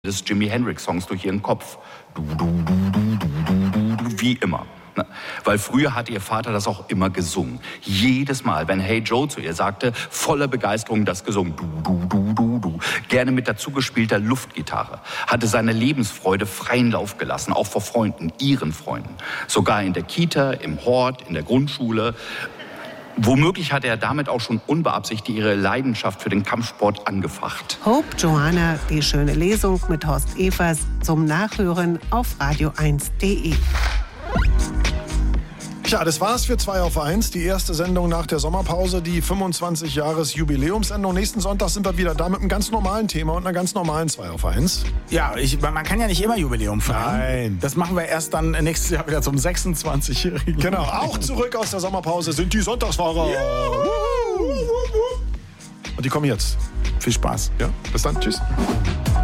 des Jimi Hendrix-Songs durch ihren Kopf. Du, du, du, du, du, du, du, wie immer. Weil früher hat ihr Vater das auch immer gesungen. Jedes Mal, wenn Hey Joe zu ihr sagte, voller Begeisterung das gesungen. Du, du, du, du, du. Gerne mit dazugespielter Luftgitarre. Hatte seine Lebensfreude freien Lauf gelassen, auch vor Freunden, ihren Freunden. Sogar in der Kita, im Hort, in der Grundschule. Womöglich hatte er damit auch schon unbeabsichtigt ihre Leidenschaft für den Kampfsport angefacht. Hope Joanna, die schöne Lesung mit Horst Evers zum Nachhören auf radio1.de. Tja, das war's für 2 auf 1. Die erste Sendung nach der Sommerpause, die 25-Jahres-Jubiläumssendung. Nächsten Sonntag sind wir wieder da mit einem ganz normalen Thema und einer ganz normalen 2 auf 1. Ja, man kann ja nicht immer Jubiläum feiern. Nein. Das machen wir erst dann nächstes Jahr wieder zum 26-Jährigen. Genau, auch zurück aus der Sommerpause sind die Sonntagsfahrer. Und die kommen jetzt. Viel Spaß. Ja, bis dann. Tschüss.